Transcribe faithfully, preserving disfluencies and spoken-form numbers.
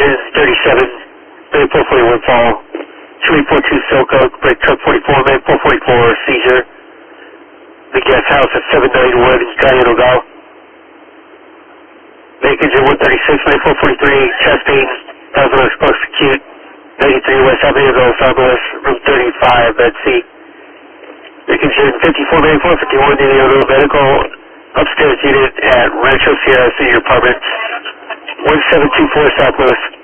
Engine thirty-seven, main four forty-one fall, two eight four two Silco, break truck forty-four, main four forty-four seizure. The guest house at seven ninety-one, Guyan Ogal. Make Engine one thirty-six, main four forty-three, chest pain, thousand exposed acute, ninety-three West Avenue, Los Angeles, room thirty-five, bed C. Make Engine fifty-four, main four fifty-one, needing a little medical, upstairs unit at Rancho Sierra Senior Apartments, one seven two four South Louis.